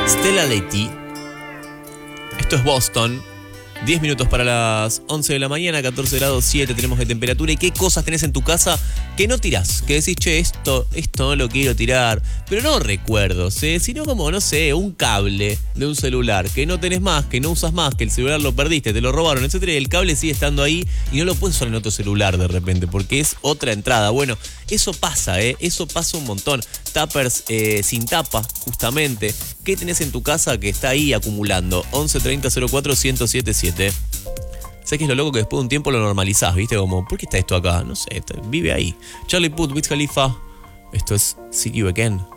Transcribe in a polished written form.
Stella Leti. Esto es Boston. 10 minutos para las 11 de la mañana, 14 grados 7 tenemos de temperatura. ¿Y qué cosas tenés en tu casa que no tirás? Que decís, che, esto no lo quiero tirar. Pero no recuerdos, sino como, no sé, un cable de un celular que no tenés más, que no usas más, que el celular lo perdiste, te lo robaron, etcétera. Y el cable sigue estando ahí y no lo puedes usar en otro celular de repente porque es otra entrada. Bueno, eso pasa, eso pasa un montón. Tuppers sin tapa, justamente. ¿Qué tenés en tu casa que está ahí acumulando? 11 30 04 1077. ¿Sabes qué es lo loco? Que después de un tiempo lo normalizás, ¿viste? Como, ¿por qué está esto acá? No sé, vive ahí. Charlie Puth, Wiz Khalifa. Esto es See You Again.